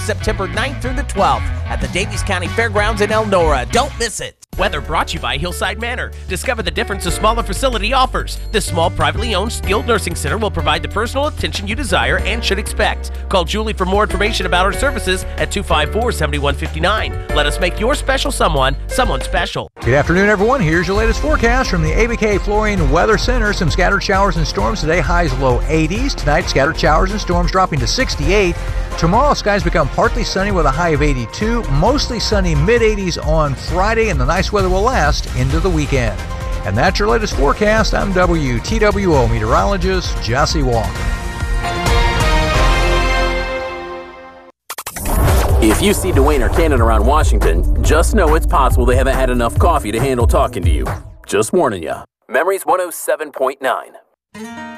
September 9th through the 12th at the Daviess County Fairgrounds in Elnora. Don't miss it. Weather brought to you by Hillside Manor. Discover the difference a smaller facility offers. This small, privately owned, skilled nursing center will provide the personal attention you desire and should expect. Call Julie for more information about our services at 254-7159. Let us make your special someone special. Good afternoon, everyone. Here's your latest forecast from the ABK Flooring Weather Center. Some scattered showers and storms today. Highs low 80s. Tonight, scattered showers and storms dropping to 68. Tomorrow, skies become partly sunny with a high of 82. Mostly sunny mid-80s on Friday, and the nice weather will last into the weekend. And that's your latest forecast. I'm WTWO meteorologist Jesse Walker. If you see Dwayne or Cannon around Washington, just know it's possible they haven't had enough coffee to handle talking to you. Just warning you. Memories 107.9.